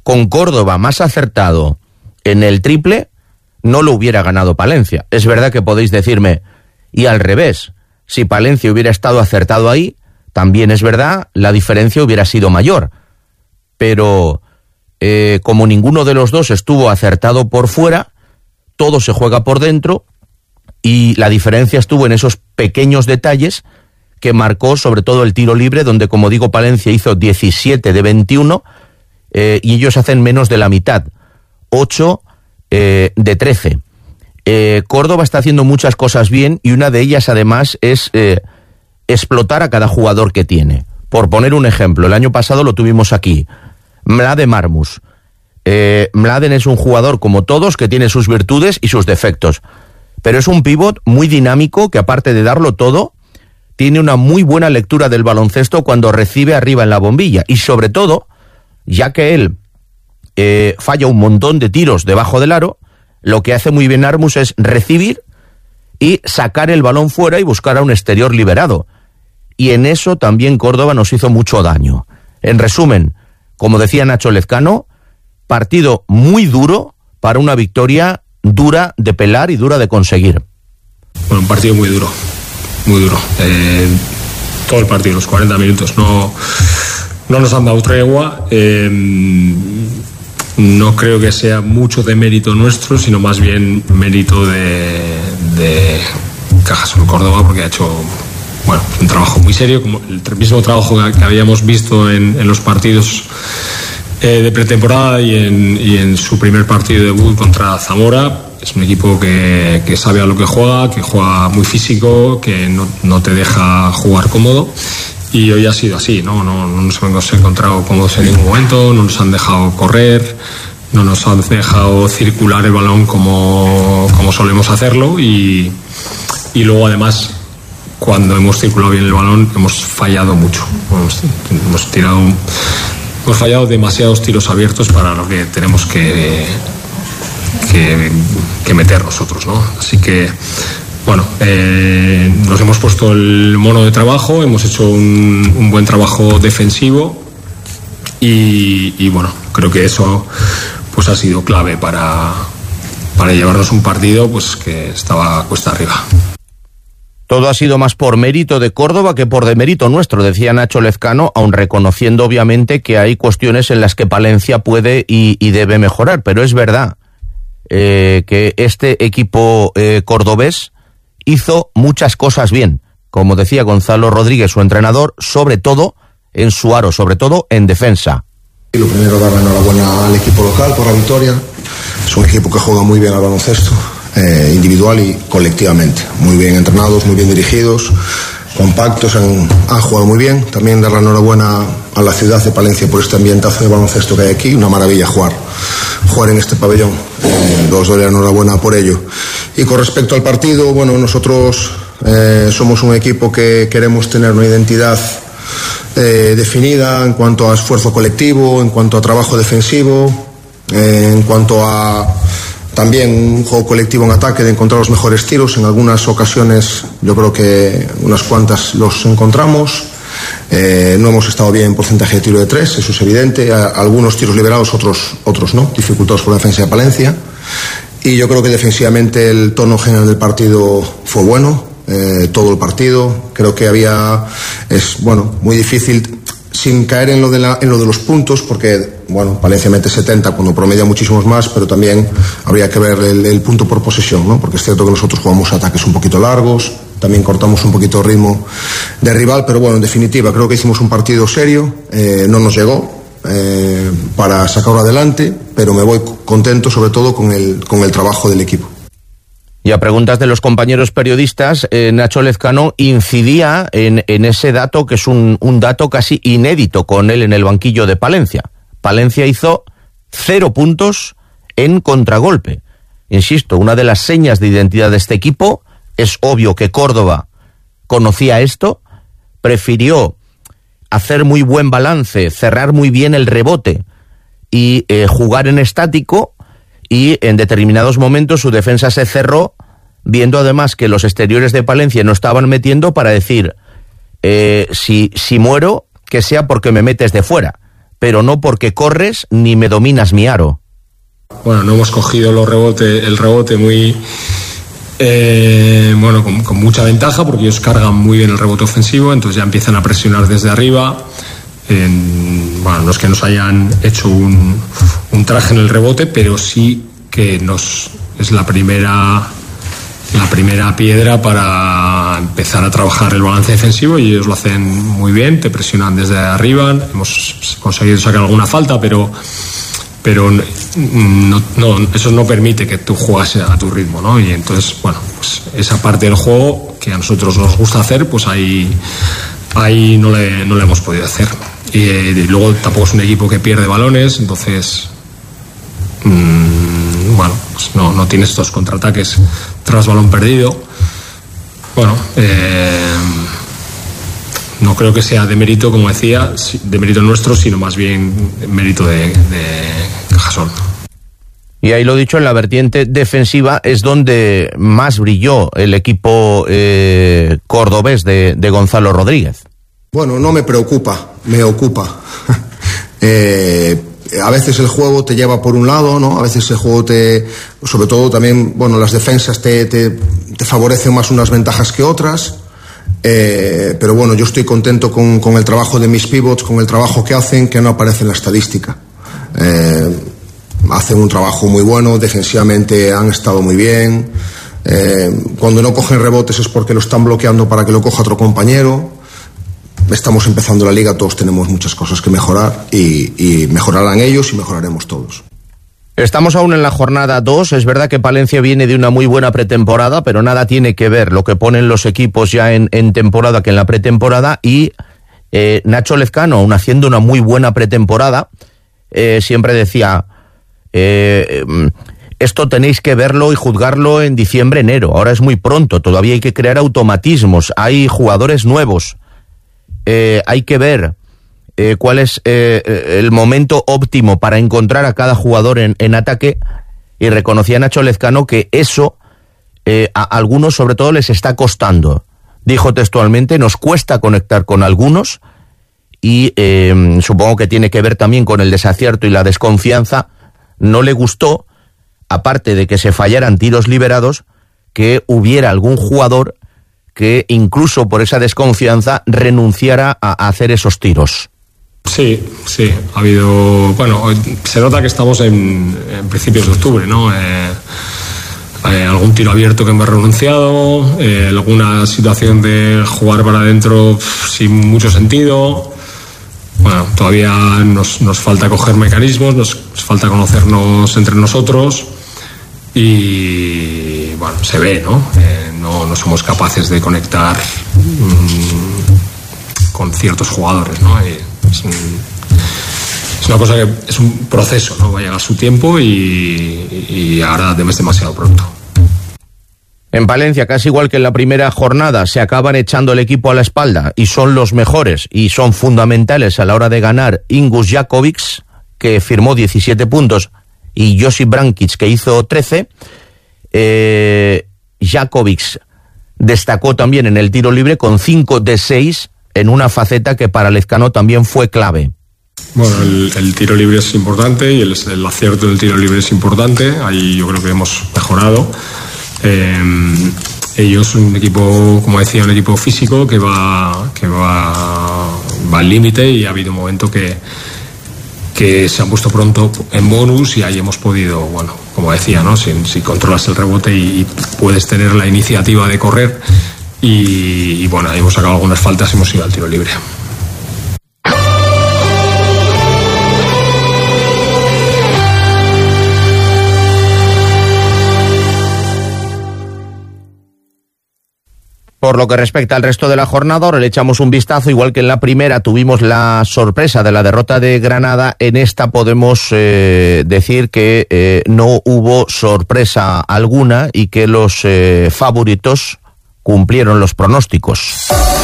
con Córdoba más acertado en el triple, no lo hubiera ganado Palencia. Es verdad que podéis decirme, y al revés, si Palencia hubiera estado acertado ahí, también es verdad, la diferencia hubiera sido mayor. Pero como ninguno de los dos estuvo acertado por fuera, todo se juega por dentro, y la diferencia estuvo en esos pequeños detalles que marcó sobre todo el tiro libre, donde, como digo, Palencia hizo 17 de 21, y ellos hacen menos de la mitad, 8 de 13. Córdoba está haciendo muchas cosas bien, y una de ellas además es explotar a cada jugador que tiene. Por poner un ejemplo, el año pasado lo tuvimos aquí, Mladen Marmus. Mladen es un jugador como todos que tiene sus virtudes y sus defectos, pero es un pívot muy dinámico que, aparte de darlo todo, tiene una muy buena lectura del baloncesto cuando recibe arriba en la bombilla, y sobre todo, ya que él falla un montón de tiros debajo del aro, lo que hace muy bien Marmus es recibir y sacar el balón fuera y buscar a un exterior liberado, y en eso también Córdoba nos hizo mucho daño. En resumen, como decía Nacho Lezcano, partido muy duro para una victoria dura de pelar y dura de conseguir. Bueno, un partido muy duro, muy duro. Todo el partido, los 40 minutos, no nos han dado tregua. No creo que sea mucho de mérito nuestro, sino más bien mérito de Cajasol Córdoba, porque ha hecho un trabajo muy serio, como el mismo trabajo que habíamos visto en los partidos de pretemporada y en su primer partido de debut contra Zamora. Es un equipo que sabe a lo que juega muy físico, que no te deja jugar cómodo, y hoy ha sido así, no nos hemos encontrado cómodos en ningún momento, no nos han dejado correr, no nos han dejado circular el balón como solemos hacerlo, y luego además, cuando hemos circulado bien el balón, hemos fallado mucho. Hemos fallado demasiados tiros abiertos para lo que tenemos que meter nosotros, ¿no? Así que, nos hemos puesto el mono de trabajo, hemos hecho un buen trabajo defensivo, y creo que eso pues ha sido clave para llevarnos un partido pues que estaba cuesta arriba. Todo ha sido más por mérito de Córdoba que por demérito nuestro, decía Nacho Lezcano, aun reconociendo obviamente que hay cuestiones en las que Palencia puede y debe mejorar, pero es verdad que este equipo cordobés hizo muchas cosas bien, como decía Gonzalo Rodríguez, su entrenador, sobre todo en su aro, sobre todo en defensa. Lo primero, dar la enhorabuena al equipo local por la victoria. Es un equipo que juega muy bien al baloncesto, individual y colectivamente, muy bien entrenados, muy bien dirigidos, compactos, han jugado muy bien. También dar la enhorabuena a la ciudad de Palencia por este ambientazo de baloncesto que hay aquí, una maravilla jugar en este pabellón, os doy la enhorabuena por ello. Y con respecto al partido, nosotros somos un equipo que queremos tener una identidad definida en cuanto a esfuerzo colectivo, en cuanto a trabajo defensivo, en cuanto a también un juego colectivo en ataque, de encontrar los mejores tiros. En algunas ocasiones yo creo que unas cuantas los encontramos. No hemos estado bien en porcentaje de tiro de 3, eso es evidente. Algunos tiros liberados, otros no, dificultados por la defensa de Palencia. Y yo creo que defensivamente el tono general del partido fue bueno, todo el partido. Creo que es muy difícil, sin caer en lo de los puntos, porque Palencia mete 70 cuando promedia muchísimos más, pero también habría que ver el punto por posesión, ¿no? Porque es cierto que nosotros jugamos ataques un poquito largos, también cortamos un poquito el ritmo de rival, pero en definitiva creo que hicimos un partido serio, no nos llegó para sacarlo adelante, pero me voy contento sobre todo con el trabajo del equipo. Y a preguntas de los compañeros periodistas, Nacho Lezcano incidía en ese dato que es un dato casi inédito con él en el banquillo de Palencia. Palencia hizo 0 puntos en contragolpe. Insisto, una de las señas de identidad de este equipo, es obvio que Córdoba conocía esto, prefirió hacer muy buen balance, cerrar muy bien el rebote y jugar en estático, y en determinados momentos su defensa se cerró, viendo además que los exteriores de Palencia no estaban metiendo, para decir, si muero, que sea porque me metes de fuera. pero no porque corres ni me dominas mi aro. Bueno, no hemos cogido el rebote muy... con mucha ventaja, porque ellos cargan muy bien el rebote ofensivo, entonces ya empiezan a presionar desde arriba. No es que nos hayan hecho un traje en el rebote, pero sí que es la primera piedra para empezar a trabajar el balance defensivo, y ellos lo hacen muy bien, te presionan desde arriba. Hemos conseguido sacar alguna falta, pero no, eso no permite que tú juegues a tu ritmo, ¿no? Y entonces, pues esa parte del juego que a nosotros nos gusta hacer, pues ahí no le hemos podido hacer. Y luego tampoco es un equipo que pierde balones, entonces pues no tiene estos contraataques tras balón perdido. No creo que sea de mérito, como decía, de mérito nuestro, sino más bien mérito de Cajasol. Y ahí lo dicho, en la vertiente defensiva es donde más brilló el equipo cordobés de Gonzalo Rodríguez. Bueno, no me preocupa, me ocupa. A veces el juego te lleva por un lado, ¿no? A veces el juego sobre todo también, las defensas te favorecen más unas ventajas que otras. Pero yo estoy contento con el trabajo de mis pivots, con el trabajo que hacen, que no aparece en la estadística. Hacen un trabajo muy bueno, defensivamente han estado muy bien. Cuando no cogen rebotes es porque lo están bloqueando para que lo coja otro compañero. Estamos empezando la liga, todos tenemos muchas cosas que mejorar, y mejorarán ellos y mejoraremos todos. Estamos aún en la jornada 2, es verdad que Palencia viene de una muy buena pretemporada, pero nada tiene que ver lo que ponen los equipos ya en temporada que en la pretemporada, y Nacho Lezcano, aún haciendo una muy buena pretemporada, siempre decía, esto tenéis que verlo y juzgarlo en diciembre, enero, ahora es muy pronto, todavía hay que crear automatismos, hay jugadores nuevos, hay que ver cuál es el momento óptimo para encontrar a cada jugador en ataque, y reconocía Nacho Lezcano que eso a algunos sobre todo les está costando. Dijo textualmente, nos cuesta conectar con algunos, y supongo que tiene que ver también con el desacierto y la desconfianza. No le gustó, aparte de que se fallaran tiros liberados, que hubiera algún jugador que incluso por esa desconfianza renunciara a hacer esos tiros. Sí, ha habido... se nota que estamos en principios de octubre, ¿no? Algún tiro abierto que hemos renunciado, alguna situación de jugar para adentro sin mucho sentido. Todavía nos falta coger mecanismos, nos falta conocernos entre nosotros, y se ve, ¿no? No somos capaces de conectar con ciertos jugadores, ¿no? Es una cosa que es un proceso, ¿no? Va a llegar su tiempo, y ahora es demasiado pronto. En Palencia, casi igual que en la primera jornada, se acaban echando el equipo a la espalda, y son los mejores y son fundamentales a la hora de ganar Ingus Jakovics, que firmó 17 puntos, y Josip Brankic, que hizo 13. Jakovics destacó también en el tiro libre con 5 de 6, en una faceta que para Lezcano también fue clave. El tiro libre es importante, y el acierto del tiro libre es importante. Ahí yo creo que hemos mejorado. Ellos un equipo, como decía, un equipo físico que va al límite, y ha habido un momento que se han puesto pronto en bonus, y ahí hemos podido, como decía, ¿no? Si controlas el rebote y puedes tener la iniciativa de correr, y ahí hemos sacado algunas faltas y hemos ido al tiro libre. Por lo que respecta al resto de la jornada, ahora le echamos un vistazo. Igual que en la primera tuvimos la sorpresa de la derrota de Granada, en esta podemos decir que no hubo sorpresa alguna, y que los favoritos cumplieron los pronósticos.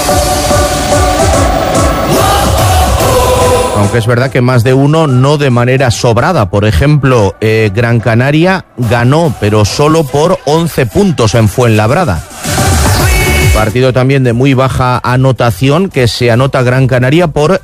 Aunque es verdad que más de uno no de manera sobrada. Por ejemplo, Gran Canaria ganó, pero solo por 11 puntos en Fuenlabrada. Partido también de muy baja anotación, que se anota Gran Canaria por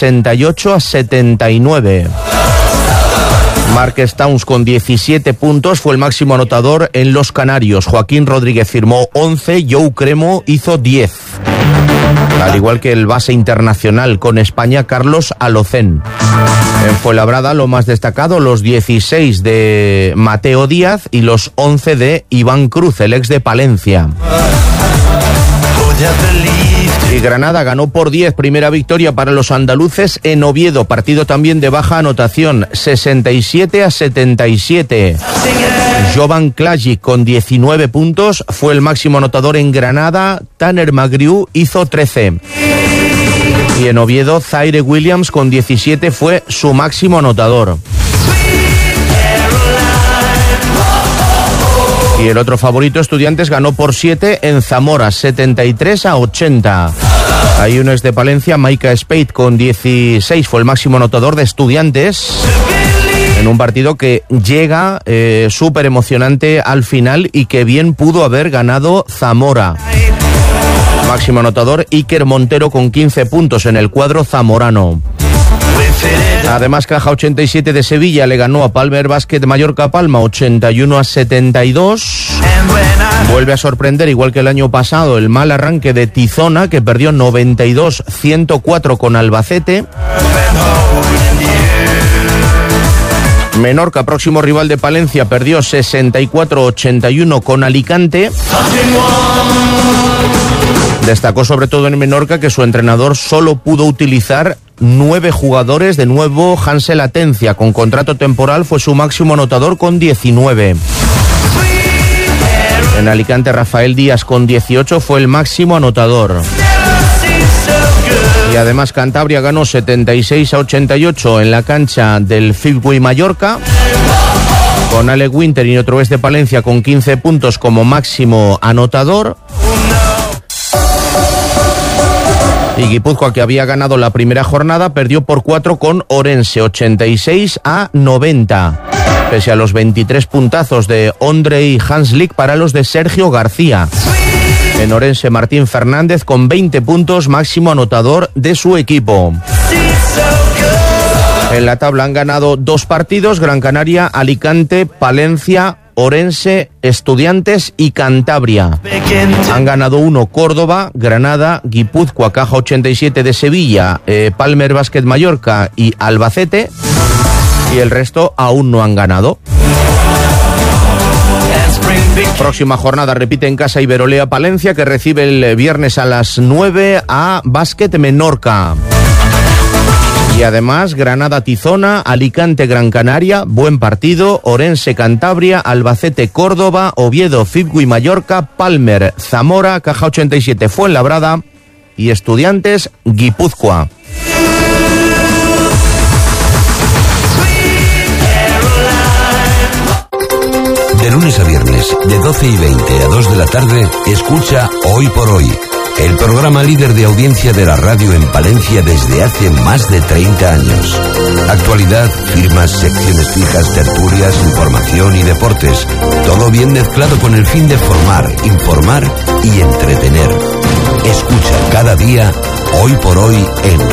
68-79. Marques Towns con 17 puntos fue el máximo anotador en los canarios. Joaquín Rodríguez firmó 11, Joe Cremo hizo 10. Al igual que el base internacional con España, Carlos Alocén. En Fuenlabrada, lo más destacado, los 16 de Mateo Díaz y los 11 de Iván Cruz, el ex de Palencia. Y Granada ganó por 10, primera victoria para los andaluces en Oviedo, partido también de baja anotación, 67-77. Jovan Klajic con 19 puntos fue el máximo anotador en Granada, Tanner Magriu hizo 13. Y en Oviedo, Zaire Williams con 17 fue su máximo anotador. Y el otro favorito, Estudiantes, ganó por 7 en Zamora, 73-80. Hay uno es de Palencia, Maika Spade con 16 fue el máximo anotador de Estudiantes. En un partido que llega súper emocionante al final y que bien pudo haber ganado Zamora. Máximo anotador Iker Montero con 15 puntos en el cuadro zamorano. Además, Caja 87 de Sevilla le ganó a Palmer Basket Mallorca Palma 81-72. Vuelve a sorprender, igual que el año pasado, el mal arranque de Tizona, que perdió 92-104 con Albacete. Menorca, próximo rival de Palencia, perdió 64-81 con Alicante. Destacó sobre todo en Menorca que su entrenador solo pudo utilizar 9 jugadores. De nuevo, Hansel Atencia, con contrato temporal, fue su máximo anotador con 19. En Alicante, Rafael Díaz con 18 fue el máximo anotador. Y además Cantabria ganó 76-88 en la cancha del Fibui Mallorca, con Alec Winter y otro es de Palencia con 15 puntos como máximo anotador. Y Guipúzcoa, que había ganado la primera jornada, perdió por 4 con Orense, 86-90. Pese a los 23 puntazos de Ondrej Hanslik para los de Sergio García. En Orense, Martín Fernández con 20 puntos, máximo anotador de su equipo. En la tabla han ganado 2 partidos, Gran Canaria, Alicante, Palencia, Orense, Estudiantes y Cantabria. Han ganado 1 Córdoba, Granada, Guipúzcoa, Caja 87 de Sevilla, Palmer Basket Mallorca y Albacete. Y el resto aún no han ganado. Próxima jornada repite en casa Iberolea Palencia, que recibe el viernes a las 9 a Basket Menorca. Y además Granada Tizona, Alicante Gran Canaria, buen partido, Orense Cantabria, Albacete Córdoba, Oviedo Fibui Mallorca, Palmer Zamora, Caja 87 Fuenlabrada y Estudiantes Guipúzcoa. De lunes a viernes, de 12:20 a 2 de la tarde, escucha Hoy por Hoy, el programa líder de audiencia de la radio en Palencia desde hace más de 30 años. Actualidad, firmas, secciones fijas, tertulias, información y deportes. Todo bien mezclado con el fin de formar, informar y entretener. Escucha cada día Hoy por Hoy en